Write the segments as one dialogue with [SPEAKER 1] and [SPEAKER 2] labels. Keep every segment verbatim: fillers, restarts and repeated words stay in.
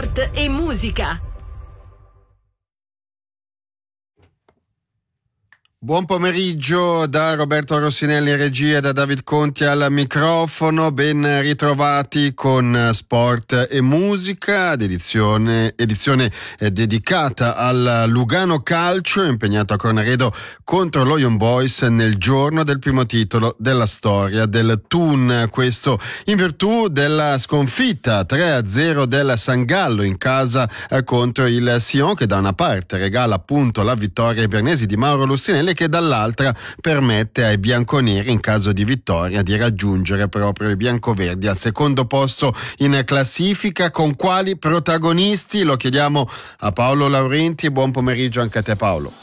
[SPEAKER 1] sport e musica.
[SPEAKER 2] Buon pomeriggio da Roberto Rossinelli in regia e da David Conti al microfono. Ben ritrovati con Sport e Musica, edizione, edizione eh, dedicata al Lugano Calcio, impegnato a Cornaredo contro lo Young Boys nel giorno del primo titolo della storia del T U N. Questo in virtù della sconfitta tre a zero del San Gallo in casa eh, contro il Sion, che da una parte regala appunto la vittoria ai bernesi di Mauro Lustinelli, che dall'altra permette ai bianconeri, in caso di vittoria, di raggiungere proprio i biancoverdi al secondo posto in classifica. Con quali protagonisti? Lo chiediamo a Paolo Laurenti. Buon pomeriggio anche a te, Paolo.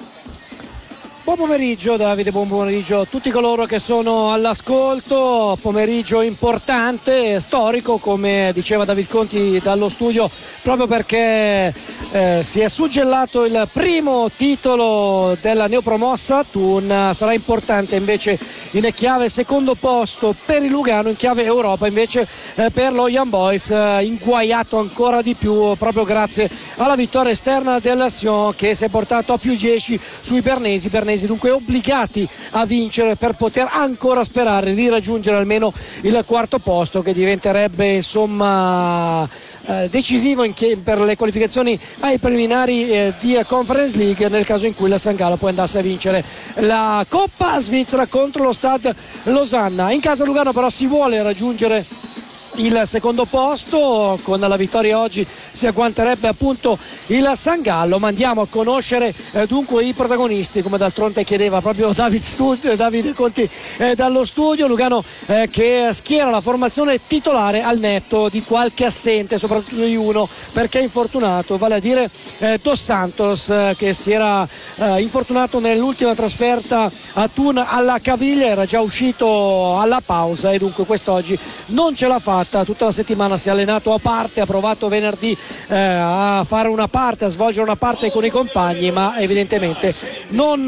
[SPEAKER 3] Buon pomeriggio Davide, buon pomeriggio a tutti coloro che sono all'ascolto. Pomeriggio importante, storico, come diceva David Conti dallo studio, proprio perché eh, si è suggellato il primo titolo della neopromossa T U N. Sarà importante invece in chiave secondo posto per il Lugano, in chiave Europa invece eh, per lo Young Boys, eh, inguaiato ancora di più proprio grazie alla vittoria esterna del Sion, che si è portato a più dieci sui bernesi. Bernesi dunque obbligati a vincere per poter ancora sperare di raggiungere almeno il quarto posto, che diventerebbe insomma eh, decisivo in che, per le qualificazioni ai preliminari eh, di Conference League, nel caso in cui la San Gallo poi andasse a vincere la Coppa Svizzera contro lo Stade Losanna. In casa Lugano però si vuole raggiungere il secondo posto, con la vittoria oggi si agguanterebbe appunto il San Gallo, ma andiamo a conoscere eh, dunque i protagonisti, come d'altronde chiedeva proprio David, Studio, David Conti eh, dallo studio. Lugano eh, che schiera la formazione titolare al netto di qualche assente, soprattutto di uno perché è infortunato, vale a dire eh, Dos Santos, eh, che si era eh, infortunato nell'ultima trasferta a Thun alla caviglia, era già uscito alla pausa e dunque quest'oggi non ce l'ha fatta. Tutta la settimana si è allenato a parte, ha provato venerdì eh, a fare una parte, a svolgere una parte con i compagni, ma evidentemente non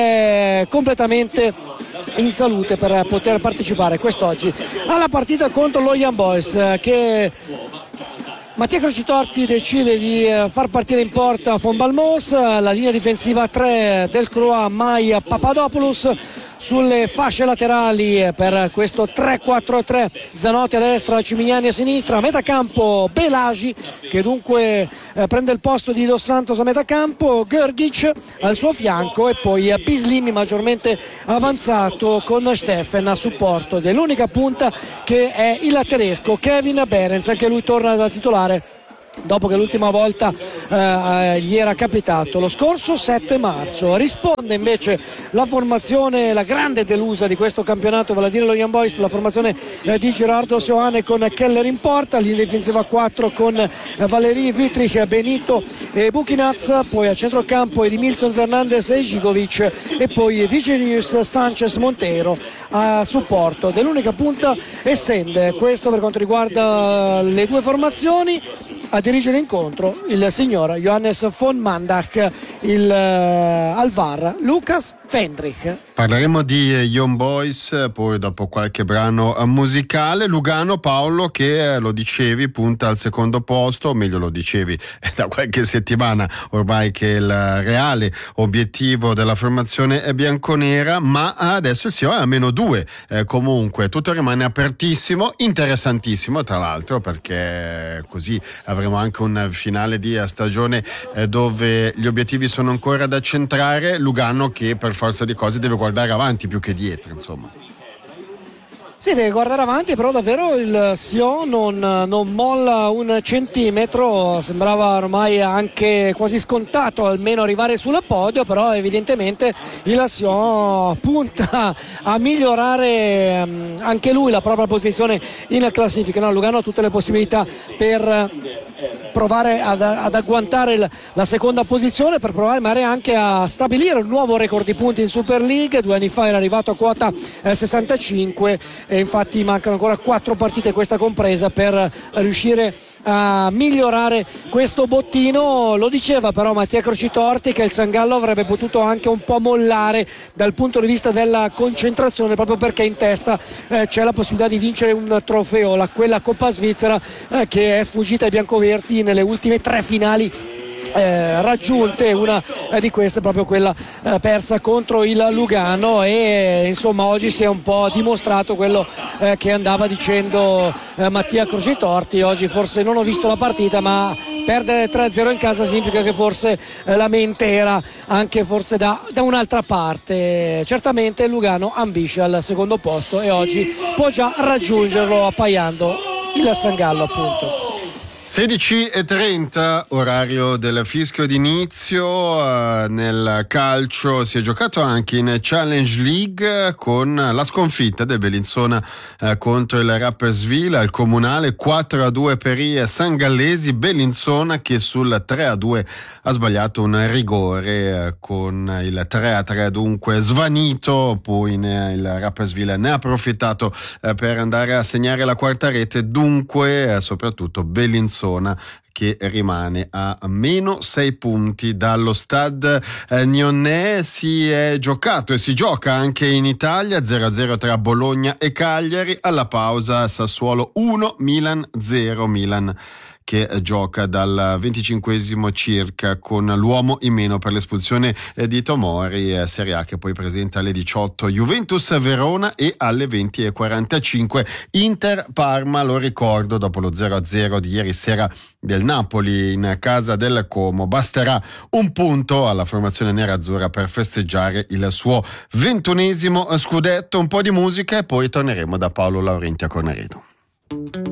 [SPEAKER 3] è completamente in salute per poter partecipare quest'oggi alla partita contro lo Young Boys, eh, che Mattia Crocitorti decide di far partire in porta Von Balmos, la linea difensiva tre del Croa Mai Papadopoulos. Sulle fasce laterali per questo tre quattro tre, Zanotti a destra, Cimignani a sinistra, a metacampo Belagi, che dunque eh, prende il posto di Dos Santos a metacampo, Grgic al suo fianco e poi Bislimi maggiormente avanzato con Steffen a supporto dell'unica punta che è il tedesco Kevin Behrens, anche lui torna da titolare dopo che l'ultima volta eh, gli era capitato lo scorso sette marzo. Risponde invece la formazione, la grande delusa di questo campionato, vale a dire lo Young Boys, la formazione eh, di Gerardo Seoane con Keller in porta, linea difensiva quattro con eh, Valeri, Wittrich, Benito e Buchinaz, poi a centrocampo Edmilson Fernandez e Žigovic e poi Vigenius, Sanchez, Montero a supporto dell'unica punta Essende. Questo per quanto riguarda le due formazioni. A dirigere l'incontro il signor Johannes von Mandach, il uh, al V A R Lukas Fendrich.
[SPEAKER 2] Parleremo di Young Boys poi dopo qualche brano musicale. Lugano, Paolo, che lo dicevi punta al secondo posto, o meglio lo dicevi da qualche settimana ormai che il reale obiettivo della formazione è bianconera, ma adesso il Sion è a meno due. Eh, comunque tutto rimane apertissimo, interessantissimo tra l'altro, perché così avremo anche un finale di stagione eh, dove gli obiettivi sono ancora da centrare. Lugano che per forza di cose deve guardare avanti più che dietro, insomma.
[SPEAKER 3] Sì, deve guardare avanti, però davvero il Sion non, non molla un centimetro, sembrava ormai anche quasi scontato almeno arrivare sul podio, però evidentemente il Sion punta a migliorare anche lui la propria posizione in classifica. No, Lugano ha tutte le possibilità per provare ad, ad agguantare il, la seconda posizione, per provare magari anche a stabilire un nuovo record di punti in Super League. Due anni fa era arrivato a quota eh, sessantacinque e infatti mancano ancora quattro partite, questa compresa, per riuscire a migliorare questo bottino. Lo diceva però Mattia Crocitorti che il San Gallo avrebbe potuto anche un po' mollare dal punto di vista della concentrazione, proprio perché in testa eh, c'è la possibilità di vincere un trofeo, la, quella Coppa Svizzera eh, che è sfuggita ai biancoverdi in nelle ultime tre finali Eh, raggiunte, una eh, di queste proprio quella eh, persa contro il Lugano, e eh, insomma oggi si è un po' dimostrato quello eh, che andava dicendo eh, Mattia Crocitorti. Oggi forse non ho visto la partita, ma perdere tre a zero in casa significa che forse eh, la mente era anche forse da, da un'altra parte. Certamente il Lugano ambisce al secondo posto e oggi può già raggiungerlo appaiando il Sangallo, appunto.
[SPEAKER 2] sedici e trenta, orario del fischio d'inizio. Uh, nel calcio si è giocato anche in Challenge League con la sconfitta del Bellinzona uh, contro il Rapperswil al comunale, quattro a due per i sangallesi. Bellinzona che sul tre a due ha sbagliato un rigore, uh, con il tre a tre dunque svanito. Poi ne, il Rapperswil ne ha approfittato uh, per andare a segnare la quarta rete. Dunque uh, soprattutto Bellinzona che rimane a meno sei punti dallo Stade eh, Nyonnais. Si è giocato e si gioca anche in Italia, zero a zero tra Bologna e Cagliari. Alla pausa Sassuolo uno, Milan zero. Milan che gioca dal venticinquesimo circa con l'uomo in meno per l'espulsione di Tomori. Serie A che poi presenta alle diciotto Juventus Verona e alle venti e quarantacinque Inter Parma. Lo ricordo, dopo lo zero a zero di ieri sera del Napoli in casa del Como, basterà un punto alla formazione nerazzurra per festeggiare il suo ventunesimo scudetto. Un po' di musica e poi torneremo da Paolo Laurenti a Cornaredo.